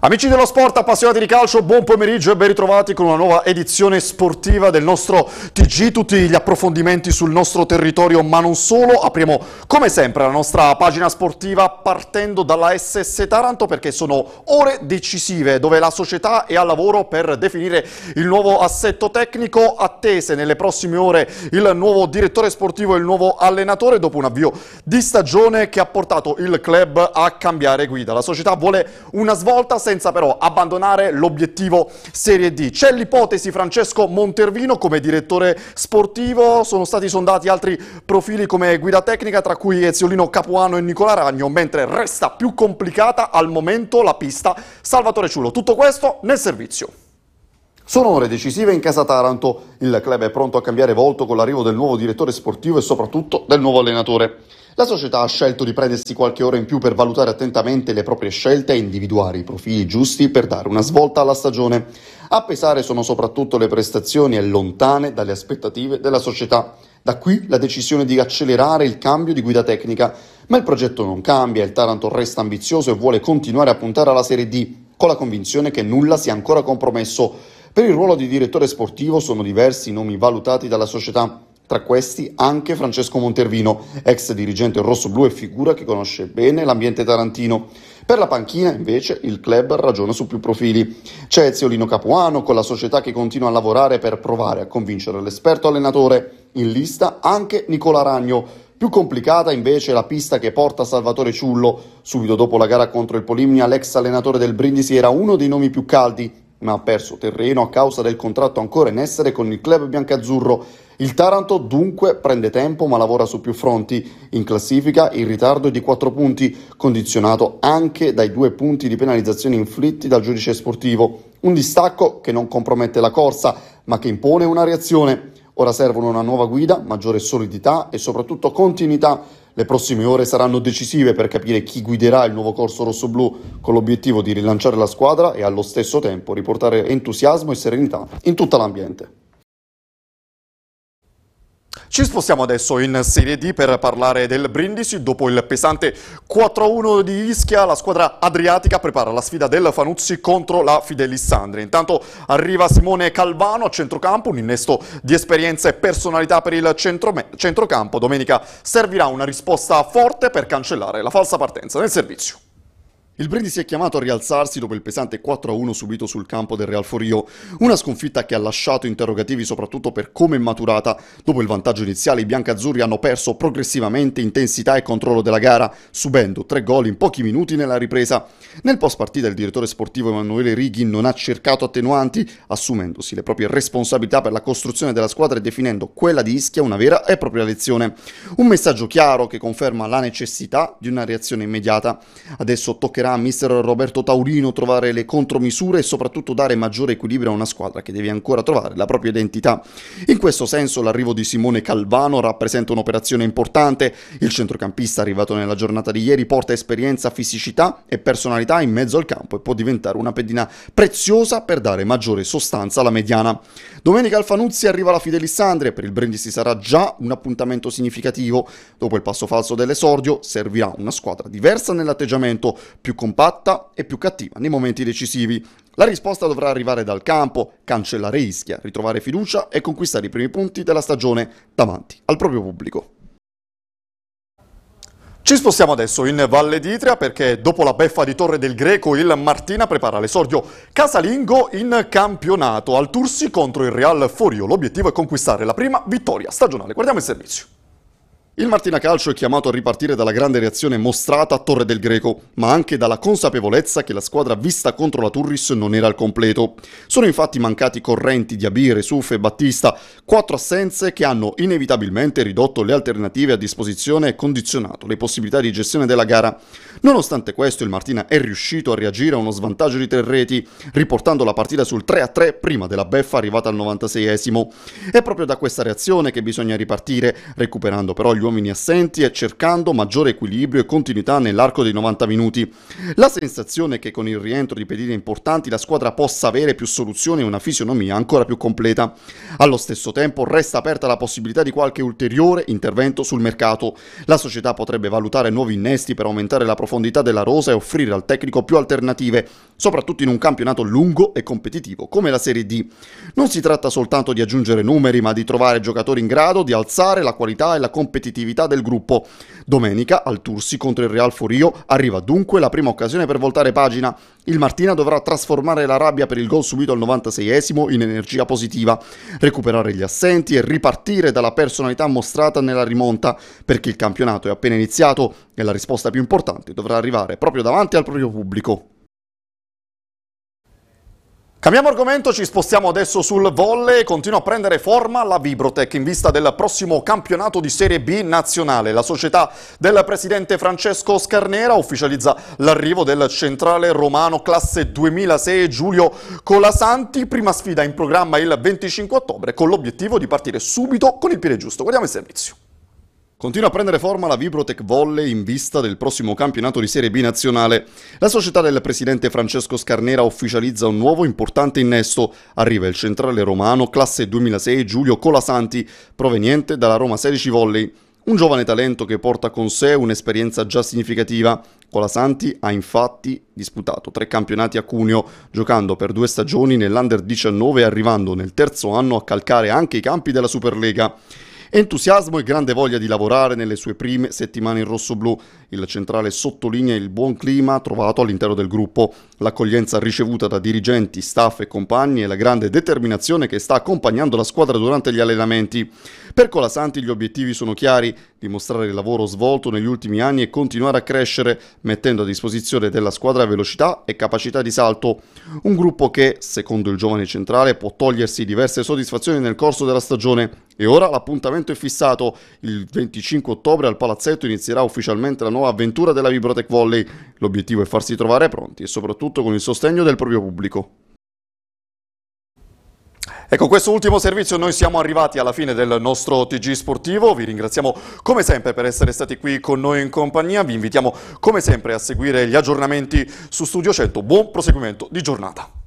Amici dello sport, appassionati di calcio, buon pomeriggio e ben ritrovati con una nuova edizione sportiva del nostro TG, tutti gli approfondimenti sul nostro territorio, ma non solo. Apriamo come sempre la nostra pagina sportiva partendo dalla SS Taranto, perché sono ore decisive dove la società è al lavoro per definire il nuovo assetto tecnico. Attese nelle prossime ore il nuovo direttore sportivo e il nuovo allenatore dopo un avvio di stagione che ha portato il club a cambiare guida. La società vuole una svolta senza però abbandonare l'obiettivo Serie D. C'è l'ipotesi Francesco Montervino come direttore sportivo, sono stati sondati altri profili come guida tecnica, tra cui Eziolino Capuano e Nicola Ragno, mentre resta più complicata al momento la pista Salvatore Ciullo. Tutto questo nel servizio. Sono ore decisive in casa Taranto, il club è pronto a cambiare volto con l'arrivo del nuovo direttore sportivo e soprattutto del nuovo allenatore. La società ha scelto di prendersi qualche ora in più per valutare attentamente le proprie scelte e individuare i profili giusti per dare una svolta alla stagione. A pesare sono soprattutto le prestazioni lontane dalle aspettative della società. Da qui la decisione di accelerare il cambio di guida tecnica. Ma il progetto non cambia, il Taranto resta ambizioso e vuole continuare a puntare alla Serie D, con la convinzione che nulla sia ancora compromesso. Per il ruolo di direttore sportivo sono diversi i nomi valutati dalla società. Tra questi anche Francesco Montervino, ex dirigente rossoblu e figura che conosce bene l'ambiente tarantino. Per la panchina, invece, il club ragiona su più profili. C'è Eziolino Capuano, con la società che continua a lavorare per provare a convincere l'esperto allenatore. In lista anche Nicola Ragno. Più complicata invece la pista che porta Salvatore Ciullo. Subito dopo la gara contro il Polimnia, l'ex allenatore del Brindisi era uno dei nomi più caldi, ma ha perso terreno a causa del contratto ancora in essere con il club biancazzurro. Il Taranto dunque prende tempo ma lavora su più fronti. In classifica il ritardo è di 4 punti, condizionato anche dai 2 punti di penalizzazione inflitti dal giudice sportivo. Un distacco che non compromette la corsa, ma che impone una reazione. Ora servono una nuova guida, maggiore solidità e soprattutto continuità. Le prossime ore saranno decisive per capire chi guiderà il nuovo corso rossoblu, con l'obiettivo di rilanciare la squadra e allo stesso tempo riportare entusiasmo e serenità in tutto l'ambiente. Ci spostiamo adesso in Serie D per parlare del Brindisi. Dopo il pesante 4-1 di Ischia, la squadra adriatica prepara la sfida del Fanuzzi contro la Fidelissandria. Intanto arriva Simone Calvano a centrocampo, un innesto di esperienza e personalità per il centrocampo. Domenica servirà una risposta forte per cancellare la falsa partenza nel servizio. Il Brindisi è chiamato a rialzarsi dopo il pesante 4-1 subito sul campo del Real Forio, una sconfitta che ha lasciato interrogativi soprattutto per come è maturata. Dopo il vantaggio iniziale i biancazzurri hanno perso progressivamente intensità e controllo della gara, subendo 3 gol in pochi minuti nella ripresa. Nel post partita il direttore sportivo Emanuele Righi non ha cercato attenuanti, assumendosi le proprie responsabilità per la costruzione della squadra e definendo quella di Ischia una vera e propria lezione. Un messaggio chiaro che conferma la necessità di una reazione immediata. Adesso toccherà a mister Roberto Taurino trovare le contromisure e soprattutto dare maggiore equilibrio a una squadra che deve ancora trovare la propria identità. In questo senso l'arrivo di Simone Calvano rappresenta un'operazione importante. Il centrocampista arrivato nella giornata di ieri porta esperienza, fisicità e personalità in mezzo al campo e può diventare una pedina preziosa per dare maggiore sostanza alla mediana. Domenica al Fanuzzi arriva la Fidelissandria e per il Brindisi sarà già un appuntamento significativo. Dopo il passo falso dell'esordio servirà una squadra diversa nell'atteggiamento, più compatta e più cattiva nei momenti decisivi. La risposta dovrà arrivare dal campo, cancellare Ischia, ritrovare fiducia e conquistare i primi punti della stagione davanti al proprio pubblico. Ci spostiamo adesso in Valle d'Itria perché dopo la beffa di Torre del Greco il Martina prepara l'esordio casalingo in campionato al Tursi contro il Real Forio. L'obiettivo è conquistare la prima vittoria stagionale. Guardiamo il servizio. Il Martina Calcio è chiamato a ripartire dalla grande reazione mostrata a Torre del Greco, ma anche dalla consapevolezza che la squadra vista contro la Turris non era al completo. Sono infatti mancati Correnti, Diabire, Suffe e Battista, 4 assenze che hanno inevitabilmente ridotto le alternative a disposizione e condizionato le possibilità di gestione della gara. Nonostante questo, il Martina è riuscito a reagire a uno svantaggio di 3 reti, riportando la partita sul 3-3 prima della beffa arrivata al 96esimo. È proprio da questa reazione che bisogna ripartire, recuperando però gli uomini assenti e cercando maggiore equilibrio e continuità nell'arco dei 90 minuti. La sensazione è che con il rientro di pedine importanti la squadra possa avere più soluzioni e una fisionomia ancora più completa. Allo stesso tempo resta aperta la possibilità di qualche ulteriore intervento sul mercato. La società potrebbe valutare nuovi innesti per aumentare la profondità della rosa e offrire al tecnico più alternative, soprattutto in un campionato lungo e competitivo come la Serie D. Non si tratta soltanto di aggiungere numeri, ma di trovare giocatori in grado di alzare la qualità e la competitività del gruppo. Domenica, al Tursi contro il Real Forio, arriva dunque la prima occasione per voltare pagina. Il Martina dovrà trasformare la rabbia per il gol subito al 96esimo in energia positiva, recuperare gli assenti e ripartire dalla personalità mostrata nella rimonta, perché il campionato è appena iniziato e la risposta più importante dovrà arrivare proprio davanti al proprio pubblico. Cambiamo argomento, ci spostiamo adesso sul volley. Continua a prendere forma la Vibrotech in vista del prossimo campionato di Serie B nazionale. La società del presidente Francesco Scarnera ufficializza l'arrivo del centrale romano classe 2006 Giulio Colasanti. Prima sfida in programma il 25 ottobre con l'obiettivo di partire subito con il piede giusto. Guardiamo il servizio. Continua a prendere forma la Vibrotech Volley in vista del prossimo campionato di Serie B nazionale. La società del presidente Francesco Scarnera ufficializza un nuovo importante innesto. Arriva il centrale romano classe 2006 Giulio Colasanti, proveniente dalla Roma 16 Volley. Un giovane talento che porta con sé un'esperienza già significativa. Colasanti ha infatti disputato 3 campionati a Cuneo, giocando per 2 stagioni nell'Under 19 e arrivando nel terzo anno a calcare anche i campi della Superlega. Entusiasmo e grande voglia di lavorare nelle sue prime settimane in rossoblù. Il centrale sottolinea il buon clima trovato all'interno del gruppo, l'accoglienza ricevuta da dirigenti, staff e compagni e la grande determinazione che sta accompagnando la squadra durante gli allenamenti. Per Colasanti gli obiettivi sono chiari: dimostrare il lavoro svolto negli ultimi anni e continuare a crescere, mettendo a disposizione della squadra velocità e capacità di salto. Un gruppo che, secondo il giovane centrale, può togliersi diverse soddisfazioni nel corso della stagione. E ora l'appuntamento è fissato. Il 25 ottobre al Palazzetto inizierà ufficialmente la nuova avventura della Vibrotech Volley. L'obiettivo è farsi trovare pronti e soprattutto con il sostegno del proprio pubblico. E con questo ultimo servizio noi siamo arrivati alla fine del nostro TG sportivo. Vi ringraziamo come sempre per essere stati qui con noi in compagnia. Vi invitiamo come sempre a seguire gli aggiornamenti su Studio 100. Buon proseguimento di giornata.